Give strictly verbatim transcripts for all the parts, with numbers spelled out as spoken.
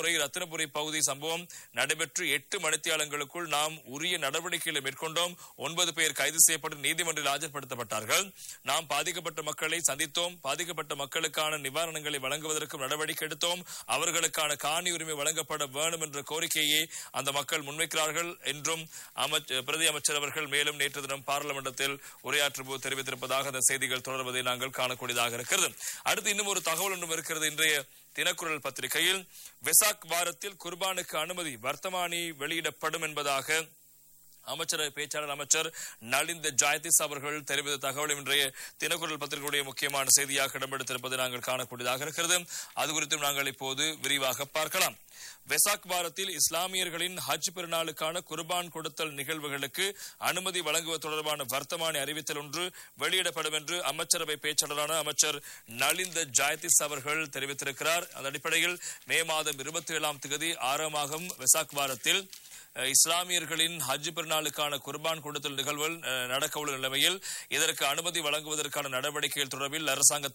களத்துறை ரத்தினபுரி பகுதி சம்பவம் நடைபெற்று எட்டு மணித்தியாலங்களுக்குள் நாம் உரிய நடவடிக்கைகளை மேற்கொண்டோம். ஒன்பது பேர் கைது செய்யப்பட்டு நீதிமன்றில் ஆஜர்படுத்தப்பட்டார்கள். நாம் பாதிக்கப்பட்ட மக்களை சந்தித்தோம். பாதிக்கப்பட்ட மக்களுக்கான நிவாரணங்களை வழங்குவதற்கு நடவடிக்கை எடுத்தோம். அவர்களுக்கான காணி உரிமை வழங்கப்பட வேண்டும் என்ற கோரிக்கையை அந்த மக்கள் முன்வைக்கிறார்கள் என்றும் பிரதி அமைச்சர் அவர்கள் மேலும் நேற்று தினம் பாராளுமன்றத்தில் உரையாற்றும் போது தெரிவித்திருப்பதாக அந்த செய்திகள் தொடர்வதை நாங்கள் காணக்கூடியதாக இருக்கிறது. அடுத்து இன்னும் ஒரு தகவல் ஒன்றும் இருக்கிறது. இன்றைய தினக்குரல் பத்திரிகையில் வெசாக் வாரத்தில் குர்பானுக்கு அனுமதி வர்த்தமானி வெளியிடப்படும் என்பதாக அமைச்சரவை பேச்சாளர் அமைச்சர் நலிந்த ஜாயதிஸ் அவர்கள் தெரிவித்த தகவல் இன்றைய தினக்குரல் பத்திரிகையுடைய முக்கியமான செய்தியாக இடம்பெடுத்திருப்பதை நாங்கள் காணக்கூடியதாக இருக்கிறது. அது குறித்தும் நாங்கள் இப்போது விரிவாக பார்க்கலாம். வெசாக் வாரத்தில் இஸ்லாமியர்களின் ஹஜ் பெருநாளுக்கான குர்பான் கொடுத்தல் நிகழ்வுகளுக்கு அனுமதி வழங்குவது தொடர்பான வர்த்தமானி அறிவித்தல் ஒன்று வெளியிடப்படும் என்று அமைச்சரவை பேச்சாளரான அமைச்சர் நலிந்த ஜாயதிஸ் அவர்கள் தெரிவித்திருக்கிறார். அந்த அடிப்படையில் மே மாதம் இருபத்தி ஏழாம் தேதி ஆரம்பமாகும் வெசாக் வாரத்தில் இஸ்லாமியர்களின் ஹஜ் பெருநாளுக்கான குர்பான் கொடுத்தல் நிகழ்வுகள் நடக்க உள்ள நிலைமையில் இதற்கு அனுமதி வழங்குவதற்கான நடவடிக்கைகள் தொடர்பில் அரசாங்க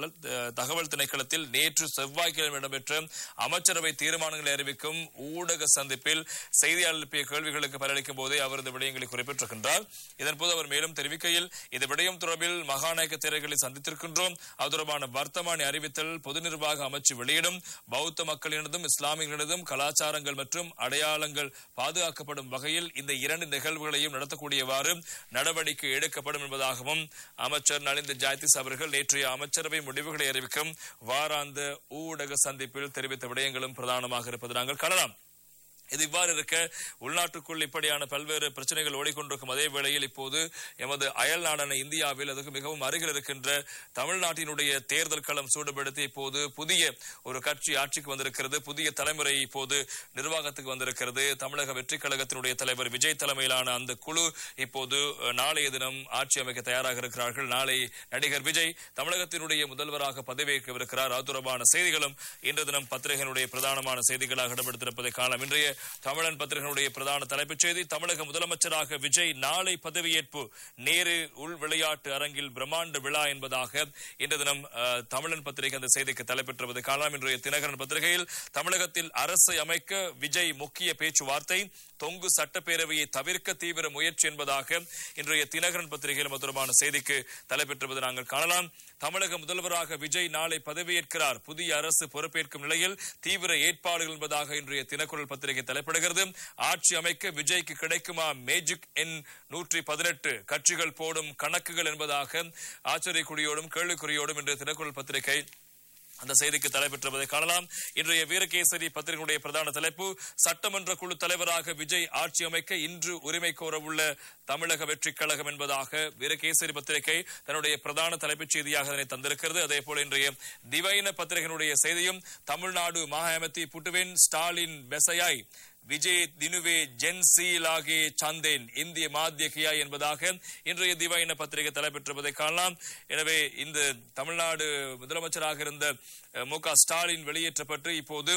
தகவல் திணைக்களத்தில் நேற்று செவ்வாய்க்கிழமை இடம்பெற்ற அமைச்சரவை தீர்மானங்களை அறிவிக்கும் ஊடக சந்திப்பில் செய்தியாளர் எழுப்பிய கேள்விகளுக்கு பதிலளிக்கும் போதே அவர் இந்த விடயங்களை குறிப்பிட்டிருக்கின்றார். இதன்போது அவர் மேலும் தெரிவிக்கையில் இந்த விடயம் தொடர்பில் மகாநாயக தேர்தல்களை சந்தித்திருக்கின்றோம். அது தொடர்பான வர்த்தமானி அறிவித்தல் பொது நிர்வாக அமைச்சு வெளியிடும். பௌத்த மக்களினதும் இஸ்லாமியர்களினதும் கலாச்சாரங்கள் மற்றும் அடையாளங்கள் பாதுகாக்கப்படும் வகையில் இந்த இரண்டு நிகழ்வுகளையும் நடத்தக்கூடியவாறு நடவடிக்கை எடுக்கப்படும் என்பதாகவும் அமைச்சர் நலிந்த ஜாயதிஸ் அவர்கள் நேற்றைய அமைச்சரவை முடிவுகளை அறிவிக்கும் வாராந்த ஊடக சந்திப்பில் தெரிவித்த விடயங்களும் பிரதானமாக இருப்பது நாங்கள் காணலாம். இது இவ்வாறு இருக்க உள்நாட்டுக்குள் இப்படியான பல்வேறு பிரச்சனைகள் ஓடிக்கொண்டிருக்கும் அதே வேளையில் இப்போது எமது அயல் நாடான இந்தியாவில் அதுக்கு மிகவும் அருகில் இருக்கின்ற தமிழ்நாட்டினுடைய தேர்தல் களம் சூடுபடுத்தி இப்போது புதிய ஒரு கட்சி ஆட்சிக்கு வந்திருக்கிறது. புதிய தலைமுறை இப்போது நிர்வாகத்துக்கு வந்திருக்கிறது. தமிழக வெற்றி கழகத்தினுடைய தலைவர் விஜய் தலைமையிலான அந்த குழு இப்போது நாளைய தினம் ஆட்சி அமைக்க தயாராக இருக்கிறார்கள். நாளை நடிகர் விஜய் தமிழகத்தினுடைய முதல்வராக பதவியேற்கவிருக்கிறார். அது தொடர்பான செய்திகளும் இன்று தினம் பத்திரிகையினுடைய பிரதானமான செய்திகளாக இடம்பெடுத்திருப்பதை காணலாம். இன்றைய தமிழன் பத்திரிகையுடைய பிரதான தலைப்புச் செய்தி தமிழக முதலமைச்சராக விஜய் நாளை பதவியேற்பு நேரு உள் விளையாட்டு அரங்கில் பிரம்மாண்ட விழா என்பதாக இன்று தினம் தமிழன் பத்திரிகை அந்த செய்திக்கு தலைப்பெற்றுவது காணலாம். இன்றைய தினகரன் பத்திரிகையில் தமிழகத்தில் அரசை அமைக்க விஜய் முக்கிய பேச்சுவார்த்தை தொங்கு சட்டப்பேரவையை தவிர்க்க தீவிர முயற்சி என்பதாக இன்றைய தினகரன் பத்திரிகையில் தொடர்பான செய்திக்கு தலைப்பெற்றுவது நாங்கள் காணலாம். தமிழக முதல்வராக விஜய் நாளை பதவியேற்கிறார். புதிய அரசு பொறுப்பேற்கும் நிலையில் தீவிர ஏற்பாடுகள் என்பதாக இன்றைய தினக்குரல் பத்திரிகை தலைப்படுகிறது. ஆட்சி அமைக்க விஜய்க்கு கிடைக்குமா மேஜிக் எண் நூற்றி பதினெட்டு கட்சிகள் போடும் கணக்குகள் என்பதாக ஆச்சரியக்குறியோடும் கேள்விக்குறியோடும் இன்றைய தினக்குரல் பத்திரிகை அந்த செய்திக்கு தலைப்பெற்றுவதை காணலாம். இன்றைய வீரகேசரி பத்திரிகையுடைய பிரதான தலைப்பு சட்டமன்ற குழு தலைவராக விஜய் ஆட்சி அமைக்க இன்று உரிமை கோரவுள்ள தமிழக வெற்றி கழகம் என்பதாக வீரகேசரி பத்திரிகை தன்னுடைய பிரதான தலைப்புச் செய்தியாக அதனை தந்திருக்கிறது. அதே போல இன்றைய திவைன பத்திரிகையினுடைய செய்தியும் தமிழ்நாடு மகாமதி புட்டுவின் ஸ்டாலின் பெசையாய் விஜய் தினுவே ஜென்சீலாகே சந்தேன் இந்திய மாத்தியகியா என்பதாக இன்றைய திவைன பத்திரிகை தலைப்பெற்றிருப்பதை காணலாம். எனவே இந்த தமிழ்நாடு முதலமைச்சராக இருந்த மு க ஸ்டாலின் வெளியேற்றப்பட்டு இப்போது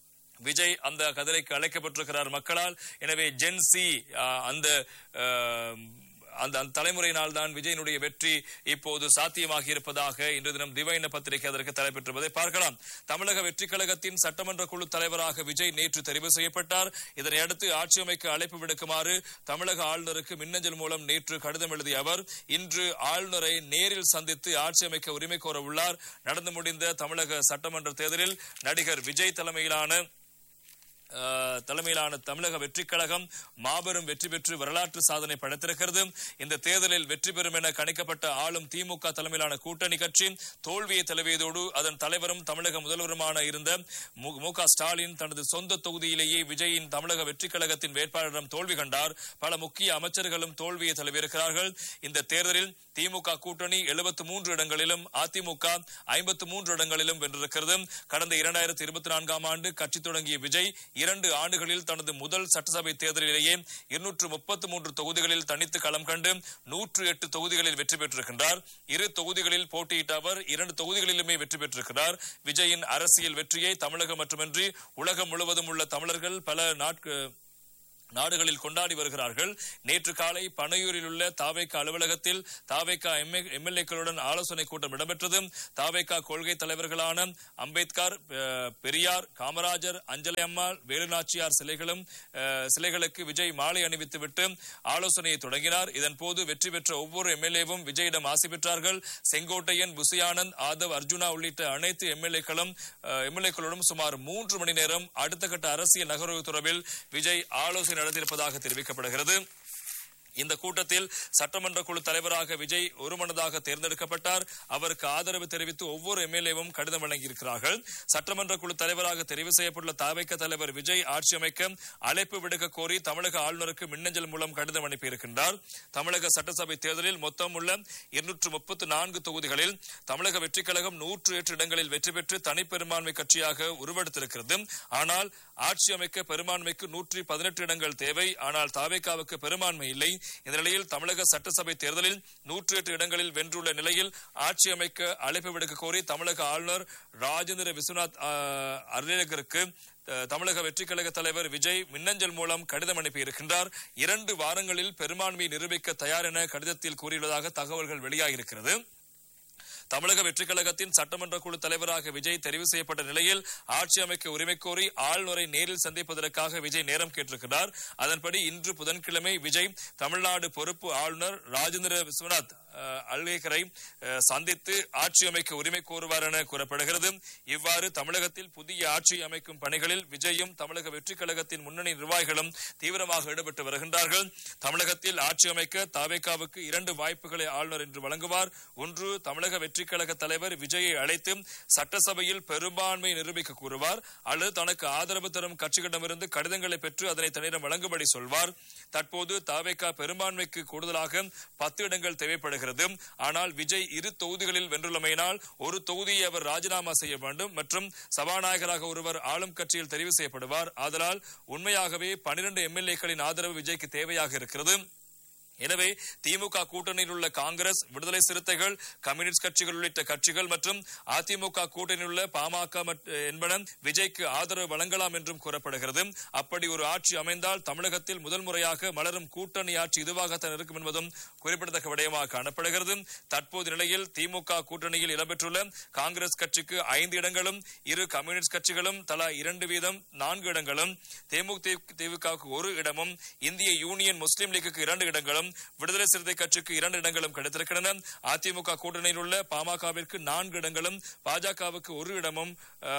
விஜய் அந்த கதிரைக்கு அழைக்கப்பட்டிருக்கிறார் மக்களால். எனவே ஜென்சி அந்த அந்த தலைமுறையினால் தான் விஜயனுடைய வெற்றி இப்போது சாத்தியமாகி இருப்பதாக இன்று தினம் திவைன பத்திரிகை அதற்கு தலைப்பெற்றுவதை பார்க்கலாம். தமிழக வெற்றி கழகத்தின் சட்டமன்ற குழு தலைவராக விஜய் நேற்று தெரிவு செய்யப்பட்டார். இதனையடுத்து ஆட்சி அமைக்க அழைப்பு விடுக்குமாறு தமிழக ஆளுநருக்கு மின்னஞ்சல் மூலம் நேற்று கடிதம் எழுதிய அவர் இன்று ஆளுநரை நேரில் சந்தித்து ஆட்சி அமைக்க உரிமை கோர உள்ளார். நடந்து முடிந்த தமிழக சட்டமன்ற தேர்தலில் நடிகர் விஜய் தலைமையிலான தலைமையிலான தமிழக வெற்றி கழகம் மாபெரும் வெற்றி பெற்று வரலாற்று சாதனை படைத்திருக்கிறது. இந்த தேர்தலில் வெற்றி பெறும் என கணிக்கப்பட்ட ஆளும் திமுக தலைமையிலான கூட்டணி கட்சி தோல்வியை தழுவியதோடு அதன் தலைவரும் தமிழக முதல்வருமான இருந்த மு க ஸ்டாலின் தனது சொந்த தொகுதியிலேயே விஜயின் தமிழக வெற்றி கழகத்தின் வேட்பாளரிடம் தோல்வி கண்டார். பல முக்கிய அமைச்சர்களும் தோல்வியை தழுவியிருக்கிறார்கள். இந்த தேர்தலில் திமுக கூட்டணி எழுபத்தி மூன்று இடங்களிலும் அதிமுக ஐம்பத்தி மூன்று இடங்களிலும் வென்றிருக்கிறது. கடந்த இரண்டாயிரத்தி இருபத்தி நான்காம் ஆண்டு கட்சி தொடங்கிய விஜய் இரண்டு ஆண்டுகளில் தனது முதல் சட்டசபை தேர்தலிலேயே இருநூற்று முப்பத்தி மூன்று தொகுதிகளில் தனித்து களம் கண்டு நூற்று எட்டு தொகுதிகளில் வெற்றி பெற்றிருக்கின்றார். இரு தொகுதிகளில் போட்டியிட்ட அவர் இரண்டு தொகுதிகளிலுமே வெற்றி பெற்றிருக்கிறார். விஜயின் அரசியல் வெற்றியை தமிழகம் மட்டுமின்றி உலகம் முழுவதும் உள்ள தமிழர்கள் பல நாட்கள் நாடுகளில் கொண்டாடி வருகிறார்கள். நேற்று காலை பனையூரில் உள்ள தாவேகா அலுவலகத்தில் தாவேகா எம்எல்ஏக்களுடன் ஆலோசனை கூட்டம் இடம்பெற்றது. தாவேகா கொள்கை தலைவர்களான அம்பேத்கர், பெரியார், காமராஜர், அஞ்சலி அம்மாள், வேலுநாச்சியார் சிலைகளும் சிலைகளுக்கு விஜய் மாலை அணிவித்துவிட்டு ஆலோசனையை தொடங்கினார். இதன்போது வெற்றி பெற்ற ஒவ்வொரு எம்எல்ஏவும் விஜயிடம் ஆசி பெற்றார்கள். செங்கோட்டையன், புசியானந்த், ஆதவ் அர்ஜுனா உள்ளிட்ட அனைத்து எம்எல்ஏக்களும் எம்எல்ஏக்களுடன் சுமார் மூன்று மணி நேரம் அடுத்த கட்ட அரசியல் நகர்வு தொடர்பில் விஜய் ஆலோசனை நடத்தியிருப்பதாக தெரிவிக்கப்படுகிறது. இந்த கூட்டத்தில் சட்டமன்ற குழு தலைவராக விஜய் ஒருமனதாக தேர்ந்தெடுக்கப்பட்டார். அவருக்கு ஆதரவு தெரிவித்து ஒவ்வொரு எம்எல்ஏவும் கடிதம் வழங்கியிருக்கிறார்கள். சட்டமன்ற குழு தலைவராக தெரிவு செய்யப்பட்டுள்ள தாவேகா தலைவர் விஜய் ஆட்சி அமைக்க அழைப்பு விடுக்க கோரி தமிழக ஆளுநருக்கு மின்னஞ்சல் மூலம் கடிதம் அனுப்பியிருக்கின்றார். தமிழக சட்டசபை தேர்தலில் மொத்தம் உள்ள இருநூற்று முப்பத்தி நான்கு தொகுதிகளில் தமிழக வெற்றிக் கழகம் நூற்று எட்டு இடங்களில் வெற்றி பெற்று தனிப்பெரும்பான்மை கட்சியாக உருவெடுத்திருக்கிறது. ஆனால் ஆட்சி அமைக்க பெரும்பான்மைக்கு நூற்றி பதினெட்டு இடங்கள் தேவை. ஆனால் தாவேகாவுக்கு பெரும்பான்மை இல்லை. இந்த நிலையில் தமிழக சட்டசபை தேர்தலில் நூற்றி எட்டு இடங்களில் வென்றுள்ள நிலையில் ஆட்சி அமைக்க அழைப்பு விடுக்க கோரி தமிழக ஆளுநர் ராஜேந்திர விஸ்வநாத் அர்லேகருக்கு தமிழக வெற்றிக் கழக தலைவர் விஜய் மின்னஞ்சல் மூலம் கடிதம் அனுப்பியிருக்கின்றார். இரண்டு வாரங்களில் பெரும்பான்மையை நிரூபிக்க தயார் என கடிதத்தில் கூறியுள்ளதாக தகவல்கள் வெளியாகியிருக்கிறது. தமிழக வெற்றிக் கழகத்தின் சட்டமன்ற குழு தலைவராக விஜய் தெரிவு செய்யப்பட்ட நிலையில் ஆட்சி அமைக்க உரிமை கோரி ஆளுநரை நேரில் சந்திப்பதற்காக விஜய் நேரம் கேட்டிருக்கிறார். அதன்படி இன்று புதன்கிழமை விஜய் தமிழ்நாடு பொறுப்பு ஆளுநர் ராஜேந்திர விஸ்வநாத் அல்வேகரை சந்தித்து ஆட்சி அமைக்க உரிமை கோருவார் என கூறப்படுகிறது. இவ்வாறு தமிழகத்தில் புதிய ஆட்சி அமைக்கும் பணிகளில் விஜயும் தமிழக வெற்றிக் கழகத்தின் முன்னணி நிர்வாகிகளும் தீவிரமாக ஈடுபட்டு வருகின்றார்கள். தமிழகத்தில் ஆட்சி அமைக்க தாவேகாவுக்கு இரண்டு வாய்ப்புகளை ஆளுநர் இன்று வழங்குவார். ஒன்று, தமிழக வெற்றிக் கழக தலைவர் விஜயை அழைத்து சட்டசபையில் பெரும்பான்மை நிரூபிக்க கூறுவார். அல்லது தனக்கு ஆதரவு தரும் கட்சிகளிடமிருந்து கடிதங்களை பெற்று அதனை தன்னிடம் வழங்கும்படி சொல்வார். தற்போது தாவேகா பெரும்பான்மைக்கு கூடுதலாக பத்து இடங்கள் தேவைப்படுகிறது. ஆனால் விஜய் இரு தொகுதிகளில் வென்றுள்ளமையினால் ஒரு தொகுதியை அவர் ராஜினாமா செய்ய வேண்டும் மற்றும் சபாநாயகராக ஒருவர் ஆளும் கட்சியில் தெரிவு செய்யப்படுவார். ஆதலால் உண்மையாகவே பனிரண்டு எம்எல்ஏக்களின் ஆதரவு விஜய்க்கு தேவையாக இருக்கிறது. எனவே திமுக கூட்டணியில் உள்ள காங்கிரஸ், விடுதலை சிறுத்தைகள், கம்யூனிஸ்ட் கட்சிகள் உள்ளிட்ட கட்சிகள் மற்றும் அதிமுக கூட்டணியில் உள்ள பாமக என்பன விஜய்க்கு ஆதரவு வழங்கலாம் என்றும் கூறப்படுகிறது. அப்படி ஒரு ஆட்சி அமைந்தால் தமிழகத்தில் முதல் முறையாக மலரும் கூட்டணி ஆட்சி இதுவாகத்தான் இருக்கும் என்பதும் குறிப்பிடத்தக்க விடயமாக காணப்படுகிறது. தற்போது நிலையில் திமுக கூட்டணியில் இடம்பெற்றுள்ள காங்கிரஸ் கட்சிக்கு ஐந்து இடங்களும், இரு கம்யூனிஸ்ட் கட்சிகளும் தலா இரண்டு வீதம் நான்கு இடங்களும், தேமுதிகவுக்கு ஒரு இடமும், இந்திய யூனியன் முஸ்லீம் லீக்குக்கு இரண்டு இடங்களும், விடுதலை சிறுத்தை கட்சிக்கு இரண்டு இடங்களும் கிடைத்திருக்கின்றன. அதிமுக கூட்டணியில் உள்ள பாமகவிற்கு நான்கு இடங்களும், பாஜகவுக்கு ஒரு இடமும்,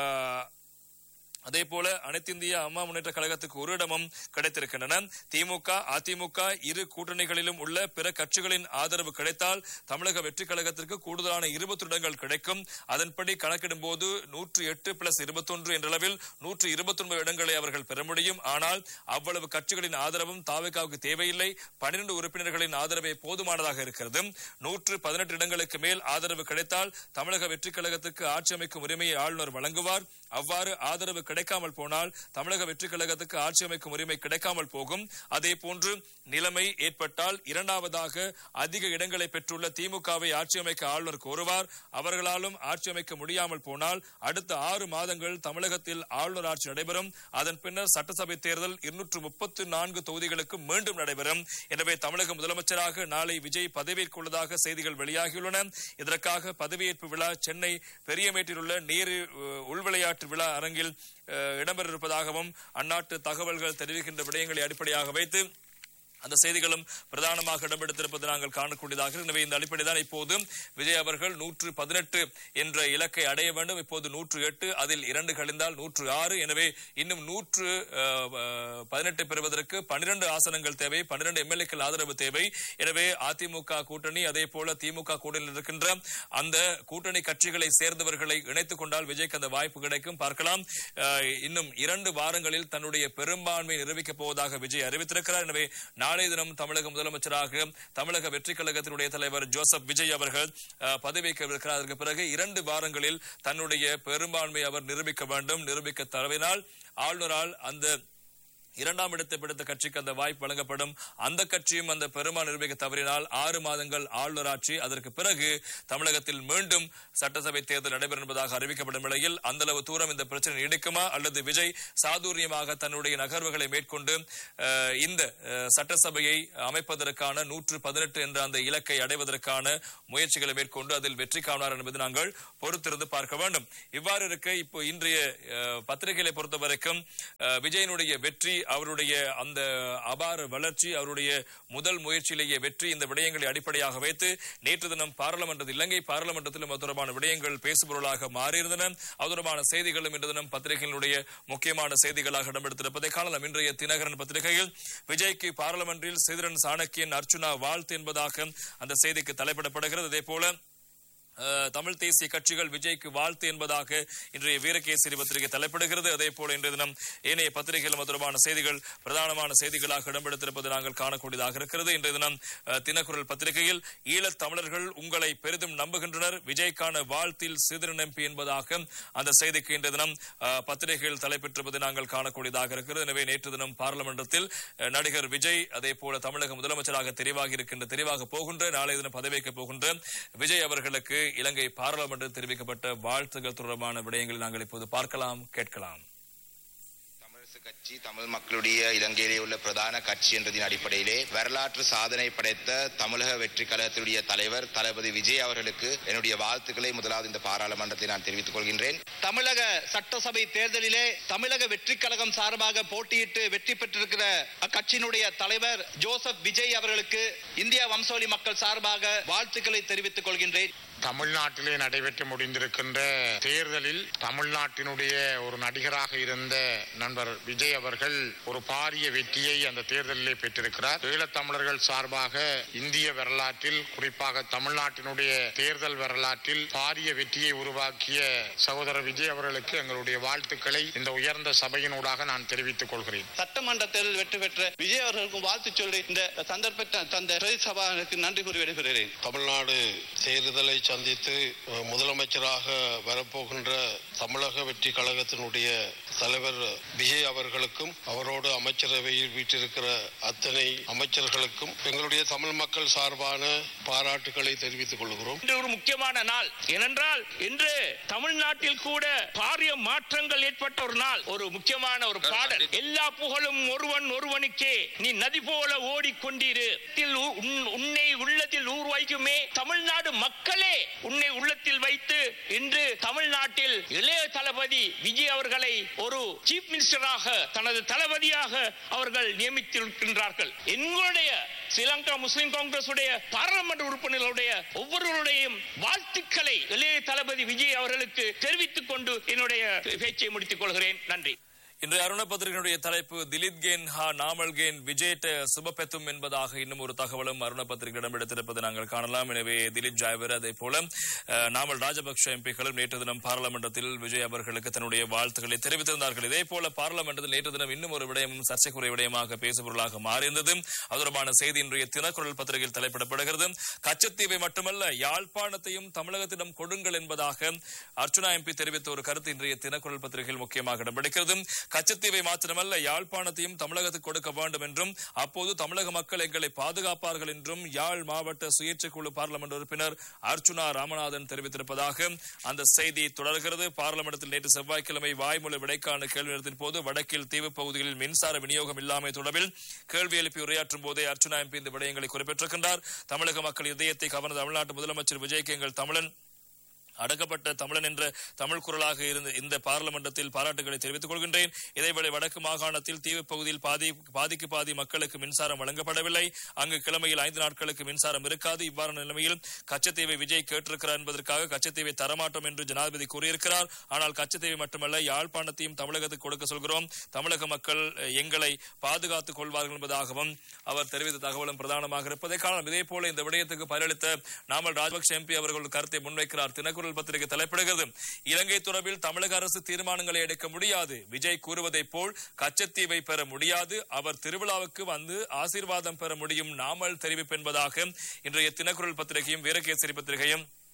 அதே போல அனைத்து இந்திய அம்மா முன்னேற்ற கழகத்துக்கு ஒரு இடமும் கிடைத்திருக்கின்றன. திமுக, அதிமுக இரு கூட்டணிகளிலும் உள்ள பிற கட்சிகளின் ஆதரவு கிடைத்தால் தமிழக வெற்றிக் கழகத்திற்கு கூடுதலான இருபத்தி இடங்கள் கிடைக்கும். அதன்படி கணக்கிடும் போது நூற்றி எட்டு பிளஸ் இருபத்தி ஒன்று என்ற அளவில் நூற்று இருபத்தி ஒன்பது இடங்களை அவர்கள் பெற முடியும். ஆனால் அவ்வளவு கட்சிகளின் ஆதரவும் தாவேகாவுக்கு தேவையில்லை. பனிரெண்டு உறுப்பினர்களின் ஆதரவே போதுமானதாக இருக்கிறது. நூற்று பதினெட்டு இடங்களுக்கு மேல் ஆதரவு கிடைத்தால் தமிழக வெற்றிக் கழகத்துக்கு ஆட்சி அமைக்கும் உரிமையை ஆளுநர் வழங்குவார். அவ்வாறு ஆதரவு கிடைக்காமல் போனால் தமிழக வெற்றிக் கழகத்துக்கு ஆட்சி அமைக்கும் உரிமை கிடைக்காமல் போகும். அதே போன்று நிலைமை ஏற்பட்டால் இரண்டாவதாக அதிக இடங்களை பெற்றுள்ள திமுகவை ஆட்சி அமைக்க ஆளுநர் கோருவார். அவர்களாலும் ஆட்சி அமைக்க முடியாமல் போனால் அடுத்த ஆறு மாதங்கள் தமிழகத்தில் ஆளுநர் ஆட்சி நடைபெறும். அதன் பின்னர் சட்டசபை தேர்தல் இருநூற்று முப்பத்தி நான்கு தொகுதிகளுக்கு மீண்டும் நடைபெறும். எனவே தமிழக முதலமைச்சராக நாளை விஜய் பதவியேற்க உள்ளதாக செய்திகள் வெளியாகியுள்ளன. இதற்காக பதவியேற்பு விழா சென்னை பெரியமேட்டில் உள்ள நேரு உள்விளையாட்டு விழா அரங்கில் இடம்பெற இருப்பதாகவும் அந்நாட்டு தகவல்கள் தெரிவிக்கின்ற விடயங்களை அடிப்படையாக வைத்து அந்த செய்திகளும் பிரதானமாக இடம்பெடுத்திருப்பது நாங்கள் காணக்கூடியதாக. எனவே இந்த அடிப்படைதான் இப்போது விஜய் அவர்கள் நூற்று பதினெட்டு என்ற இலக்கை அடைய வேண்டும். இப்போது நூற்று எட்டு, அதில் இரண்டு கழிந்தால் நூற்று ஆறு. எனவே இன்னும் நூற்று பதினெட்டு பெறுவதற்கு பனிரெண்டு ஆசனங்கள் தேவை, பனிரெண்டு எம்எல்ஏக்கள் ஆதரவு தேவை. எனவே அதிமுக கூட்டணி அதே போல திமுக கூட்டணியில் இருக்கின்ற அந்த கூட்டணி கட்சிகளை சேர்ந்தவர்களை இணைத்துக் கொண்டால் விஜய்க்கு அந்த வாய்ப்பு கிடைக்கும். பார்க்கலாம். இன்னும் இரண்டு வாரங்களில் தன்னுடைய பெரும்பான்மை நிரூபிக்கப் போவதாக விஜய் அறிவித்திருக்கிறார். எனவே நாளைய தினம் தமிழக முதலமைச்சராக தமிழக வெற்றிக் கழகத்தினுடைய தலைவர் ஜோசப் விஜய் அவர்கள் பதவியேற்கவிருக்கிறார். அதற்கு பிறகு இரண்டு வாரங்களில் தன்னுடைய பெரும்பான்மை அவர் நிரூபிக்க வேண்டும். நிரூபிக்க தரவினால் ஆளுநரால் அந்த இரண்டாம் இடத்தை பிடித்த கட்சிக்கு அந்த வாய்ப்பு வழங்கப்படும். அந்த கட்சியும் அந்த பெரும்பான்மை நிரூபிக்க தவறினால் ஆறு மாதங்கள் ஆளுநர் ஆட்சி, அதற்கு பிறகு தமிழகத்தில் மீண்டும் சட்டசபை தேர்தல் நடைபெறும் என்பதாக அறிவிக்கப்படும் நிலையில் அந்த அளவு தூரம் இந்த பிரச்சனை நீடிக்குமா அல்லது விஜய் சாதுரியமாக தன்னுடைய நகர்வுகளை மேற்கொண்டு இந்த சட்டசபையை அமைப்பதற்கான நூற்று பதினெட்டு என்ற அந்த இலக்கை அடைவதற்கான முயற்சிகளை மேற்கொண்டு அதில் வெற்றி காணார் என்பது நாங்கள் பொறுத்திருந்து பார்க்க வேண்டும். இவ்வாறு இருக்க இப்போ இன்றைய பத்திரிகைகளை பொறுத்தவரைக்கும் விஜயனுடைய வெற்றி, அவருடைய அந்த அபார வளர்ச்சி, அவருடைய முதல் முயற்சியிலேயே வெற்றி, இந்த விடயங்களை அடிப்படையாக வைத்து நேற்று தினம் பாராளுமன்றத்தில் இலங்கை பாராளுமன்றத்திலும் அது தொடர்பான விடயங்கள் பேசுபொருளாக மாறியிருந்தன. அது தொடர்பான செய்திகளும் இன்று தினம் பத்திரிகைகளுடைய முக்கியமான செய்திகளாக இடம்பெடுத்திருப்பதை காணலாம். இன்றைய தினகரன் பத்திரிகையில் விஜய்க்கு பாராளுமன்றில் சேதுரன் சாணக்கியன் அர்ச்சுனா வாழ்த்து என்பதாக அந்த செய்திக்கு தலைப்பிடப்படுகிறது. அதே போல தமிழ் தேசிய கட்சிகள் விஜய்க்கு வாழ்த்து என்பதாக இன்றைய வீரகேசரி பத்திரிகை தலைப்பிடுகிறது. அதே போல இன்றைய தினம் ஏனைய பத்திரிகைகள் தொடர்பான செய்திகள் பிரதானமான செய்திகளாக இடம்பெடுத்திருப்பது நாங்கள் காணக்கூடியதாக இருக்கிறது. இன்றைய தினம் தினக்குரல் பத்திரிகையில் ஈழத் தமிழர்கள் உங்களை பெரிதும் நம்புகின்றனர், விஜய்க்கான வாழ்த்தில் சேதுரன் எம்பி என்பதாக அந்த செய்திக்கு இன்றைய தினம் பத்திரிகைகள் தலைப்பெற்றிருப்பது நாங்கள் காணக்கூடியதாக இருக்கிறது. எனவே நேற்று தினம் பாராளுமன்றத்தில் நடிகர் விஜய், அதே போல தமிழக முதலமைச்சராக தெரிவாகி இருக்கின்ற தெரிவாக போகின்ற நாளைய தினம் பதவியேற்க போகின்ற விஜய் அவர்களுக்கு இலங்கை பாராளுமன்றத்தில் தெரிவிக்கப்பட்ட வாழ்த்துகள் தொடர்பான விடயங்களை நாங்கள் இப்போது பார்க்கலாம், கேட்கலாம். தமிழரசு கட்சி தமிழ் மக்களுடைய இலங்கையிலே உள்ள பிரதான கட்சி என்றதின் அடிப்படையிலே வரலாற்று சாதனை படைத்த தமிழக வெற்றி கழகத்தினுடைய தலைவர் தளபதி விஜய் அவர்களுக்கு என்னுடைய வாழ்த்துக்களை முதலாவது இந்த பாராளுமன்றத்தில் நான் தெரிவித்துக் கொள்கின்றேன். தமிழக சட்டசபை தேர்தலிலே தமிழக வெற்றி கழகம் சார்பாக போட்டியிட்டு வெற்றி பெற்றிருக்கிற அக்கட்சியினுடைய தலைவர் ஜோசப் விஜய் அவர்களுக்கு இந்தியா வம்சாவளி மக்கள் சார்பாக வாழ்த்துக்களை தெரிவித்துக் கொள்கின்றேன். தமிழ்நாட்டிலே நடைபெற்று முடிந்திருக்கின்ற தேர்தலில் தமிழ்நாட்டினுடைய ஒரு நடிகராக இருந்த நண்பர் விஜய் அவர்கள் ஒரு பாரிய வெற்றியை அந்த தேர்தலிலே பெற்றிருக்கிறார். ஈழத்தமிழர்கள் சார்பாக இந்திய வரலாற்றில், குறிப்பாக தமிழ்நாட்டினுடைய தேர்தல் வரலாற்றில் பாரிய வெற்றியை உருவாக்கிய சகோதரர் விஜய் அவர்களுக்கு எங்களுடைய வாழ்த்துக்களை இந்த உயர்ந்த சபையினூடாக நான் தெரிவித்துக் கொள்கிறேன். சட்டமன்றத்தில் வெற்றி பெற்ற விஜய் அவர்களுக்கும் வாழ்த்து சொல்லி இந்த சந்தர்ப்பத்தை தந்த சபாவுக்கு நன்றி கூறி விடைபெறுகிறேன். தமிழ்நாடு தேர்தலை சந்தித்து முதலமைச்சராக வரப்போகின்ற தமிழக வெற்றி கழகத்தினுடைய தலைவர் விஜய் அவர்களுக்கும் அவரோடு அமைச்சரவையில் வீட்டிருக்கிற அத்தனை அமைச்சர்களுக்கும் எங்களுடைய தமிழ் மக்கள் சார்பான பாராட்டுகளை தெரிவித்துக் கொள்கிறோம். இன்று ஒரு முக்கியமான நாள். ஏனென்றால் இன்று தமிழ்நாட்டில் கூட பாரிய மாற்றங்கள் ஏற்பட்ட ஒரு நாள். ஒரு முக்கியமான ஒரு பாடல், எல்லா புகழும் ஒருவன் ஒருவனுக்கே, நீ நதி போல ஓடிக்கொண்டிரு, உன்னை உள்ளத்தில் ஊர்வாய்க்குமே, தமிழ்நாடு மக்களே உன்னை உள்ளத்தில் வைத்து இன்று தமிழ்நாட்டில் இளைய தளபதி விஜய் அவர்களை ஒரு சீஃப் மினிஸ்டராக தனது தளபதியாக அவர்கள் நியமித்திருக்கின்றார்கள். எங்களுடைய ஸ்ரீலங்கா முஸ்லிம் காங்கிரஸ் உடைய பாராளுமன்ற உறுப்பினர்களுடைய ஒவ்வொருவருடையும் வாழ்த்துக்களை இளைய தளபதி விஜய் அவர்களுக்கு தெரிவித்துக் கொண்டு என்னுடைய பேச்சை முடித்துக் கொள்கிறேன். நன்றி. இன்றைய அருண பத்திரிகையுடைய தலைப்பு திலீத் கேன் ஹா நாமல் கேன் விஜேட் சுபபெத்தும் என்பதாக இன்னும் ஒரு தகவலும் அருண பத்திரிகையிடம் எடுத்திருப்பதை நாங்கள் காணலாம். எனவே திலீப் ஜாயவர், அதே போல நாமல் ராஜபக்ஷ எம்பிக்களும் நேற்று தினம் பாராளுமன்றத்தில் விஜய் அவர்களுக்கு தன்னுடைய வாழ்த்துக்களை தெரிவித்திருந்தார்கள். இதே போல பாராளுமன்றத்தில் நேற்று தினம் இன்னும் ஒரு விடயமும் சர்ச்சைக்குரிய விடயமாக பேசுபொருளாக மாறியிருந்தது. அது தொடர்பான செய்தி இன்றைய தினக்குரல் பத்திரிகையில் தலைப்பிடப்படுகிறது. கச்சத்தீவை மட்டுமல்ல யாழ்ப்பாணத்தையும் தமிழகத்திடம் கொடுங்கள் என்பதாக அர்ச்சுனா எம்பி தெரிவித்த ஒரு கருத்து இன்றைய தினக்குரல் பத்திரிகையில் முக்கியமாக இடம்பெடுக்கிறது. கச்சத்தீவை மாத்திரமல்ல யாழ்ப்பாணத்தையும் தமிழகத்துக்கு கொடுக்க வேண்டும் என்றும் அப்போது தமிழக மக்கள் எங்களை பாதுகாப்பார்கள் என்றும் யாழ் மாவட்ட சுயேட்சை குழு பார்லிமெண்ட் உறுப்பினர் அர்ச்சுனா ராமநாதன் தெரிவித்திருப்பதாக அந்த செய்தி தொடர்கிறது. பார்லிமெண்டத்தில் நேற்று செவ்வாய்க்கிழமை வாய்மொழி விடைக்கான கேள்வி நேரத்தின் போது வடக்கில் தீவு பகுதிகளில் மின்சார விநியோகம் இல்லாமை தொடர்பில் கேள்வி எழுப்பி உரையாற்றும் போதே அர்ச்சுனா எம்பி இந்த விடயங்களை குறிப்பிட்டிருக்கின்றார். தமிழக மக்கள் இதயத்தை கவர்ந்த தமிழ்நாட்டு முதலமைச்சர் விஜய்க்கு எங்கள் தமிழன் அடக்கப்பட்ட தமிழன் என்ற தமிழ் குரலாக இருந்த இந்த பார்லிமெண்டத்தில் பாராட்டுகளை தெரிவித்துக் கொள்கின்றேன். இதேவேளை வடக்கு மாகாணத்தில் தீவு பகுதியில் பாதி பாதிக்கு பாதி மக்களுக்கு மின்சாரம் வழங்கப்படவில்லை. அங்கு கிழமையில் ஐந்து நாட்களுக்கு மின்சாரம் இருக்காது. இவ்வாறான நிலைமையில் கச்சத்தீவை விஜய் கேட்டிருக்கிறார் என்பதற்காக கச்சத்தீவை தரமாட்டோம் என்று ஜனாதிபதி கூறியிருக்கிறார். ஆனால் கச்சத்தீவை மட்டுமல்ல யாழ்ப்பாணத்தையும் தமிழகத்துக்கு கொடுக்க சொல்கிறோம், தமிழக மக்கள் எங்களை பாதுகாத்துக் கொள்வார்கள் என்பதாகவும் அவர் தெரிவித்த தகவலும் பிரதானமாக இருப்பதை காணலாம். இதே போல இந்த விடயத்துக்கு பதிலளித்த நாமல் ராஜபக்ஷ எம்பி அவர்கள் கருத்தை முன்வைக்கிறார். தினக்குரல் பத்திரிகை தலைப்பிடுகிறது. இலங்கை தொடர்பில் தமிழக அரசு தீர்மானங்களை எடுக்க முடியாது. விஜய் கூறுவதை போல் கச்சத்தீவை பெற முடியாது. அவர் திருவிழாவுக்கு வந்து ஆசீர்வாதம் பெற முடியும் நாமல் தெரிவிப்பு என்பதாக இன்றைய தினக்குரல் பத்திரிகையும் வீரகேசரி பத்திரிகையும்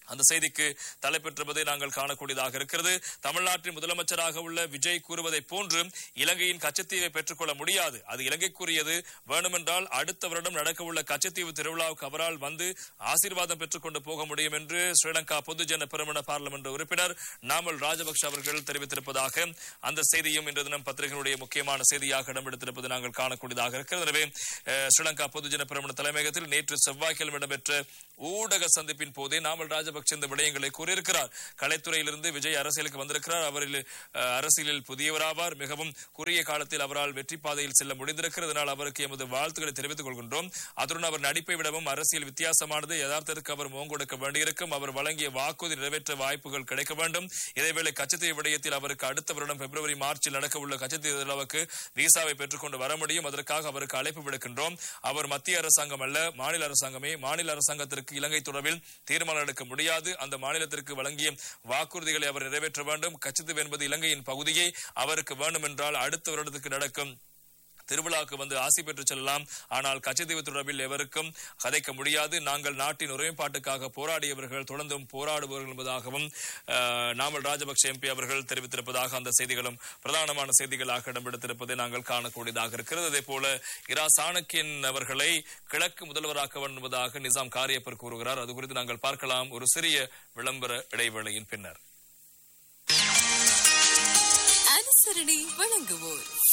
அந்த செய்திக்கு தலைப்பெற்றிருப்பதை நாங்கள் காணக்கூடியதாக இருக்கிறது. தமிழ்நாட்டின் முதலமைச்சராக உள்ள விஜய் கூறுவதை போன்று இலங்கையின் கச்சத்தீவை பெற்றுக்கொள்ள முடியாது, அது இலங்கைக்குரியது. வேண்டுமென்றால் அடுத்த வருடம் நடக்கவுள்ள கச்சத்தீவு திருவிழாவுக்கு அவரால் வந்து ஆசீர்வாதம் பெற்றுக் கொண்டு போக முடியும் என்று ஸ்ரீலங்கா பொதுஜன பெரமுன பாராளுமன்ற உறுப்பினர் நாமல் ராஜபக்ஷ அவர்கள் தெரிவித்திருப்பதாக அந்த செய்தியும் இன்று தினம் பத்திரிகைகளுடைய முக்கியமான செய்தியாக இடம்பெடுத்திருப்பது நாங்கள் காணக்கூடியதாக இருக்கிறது. எனவே ஸ்ரீலங்கா பொதுஜன பெரமுன தலைமையகத்தில் நேற்று செவ்வாய்க்கிழமை இடம்பெற்ற ஊடக சந்திப்பின் போதே நாமல் ராஜபக்ஷ இந்த விடயங்களை கூறியிருக்கிறார். கலைத்துறையிலிருந்து விஜய் அரசியலுக்கு வந்திருக்கிறார். அவரில் அரசியலில் புதியவராவார். மிகவும் குறுகிய காலத்தில் அவரால் வெற்றி பாதையில் செல்ல முடிந்திருக்கிறது. அதனால் அவருக்கு எமது வாழ்த்துக்களை தெரிவித்துக் கொள்கின்றோம். அதுடன் அவர் நடிப்பை விடவும் அரசியல் வித்தியாசமானது. யதார்த்தத்திற்கு அவர் முகம் கொடுக்க வேண்டியிருக்கும். அவர் வழங்கிய வாக்குறுதி நிறைவேற்ற வாய்ப்புகள் கிடைக்க வேண்டும். இதேவேளை கச்சத்தீவு விடயத்தில் அவருக்கு அடுத்த வருடம் பிப்ரவரி மார்ச்சில் நடக்க உள்ள கச்சத்தீவு திருவிழாவுக்கு விசாவை பெற்றுக்கொண்டு வர முடியும். அதற்காக அவருக்கு அழைப்பு விடுக்கின்றோம். அவர் மத்திய அரசாங்கம் அல்ல, மாநில அரசாங்கமே. மாநில அரசாங்கத்திற்கு இலங்கை தொடர்பில் தீர்மானம் எடுக்க முடியாது. அந்த மாநிலத்திற்கு வழங்கிய வாக்குறுதிகளை அவர் நிறைவேற்ற வேண்டும். கச்சத்தீவு என்பது இலங்கையின் பகுதியை அவருக்கு வேண்டும் என்றால் அடுத்த வருடத்துக்கு நடக்கும் திருவிழாவுக்கு வந்து ஆசி பெற்று செல்லலாம். ஆனால் கச்சத்தீவு தொடர்பில் எவருக்கும் கதைக்க முடியாது. நாங்கள் நாட்டின் ஒருமைப்பாட்டுக்காக போராடியவர்கள், தொடர்ந்தும் போராடுபவர்கள் என்பதாகவும் நாமல் ராஜபக்ஷ எம்பி அவர்கள் தெரிவித்திருப்பதாக அந்த செய்திகளும் பிரதானமான செய்திகளாக இடம்பெடுத்திருப்பதை நாங்கள் காணக்கூடியதாக இருக்கிறது. அதே போல இரா சாணக்கியன் அவர்களை கிழக்கு முதல்வராக்க வேண்டும் என்பதாக நிசாம் காரியப்பர் கூறுகிறார். அது குறித்து நாங்கள் பார்க்கலாம் ஒரு சிறிய விளம்பர இடைவேளையின் பின்னர். அனுசரணை வழங்குவோர்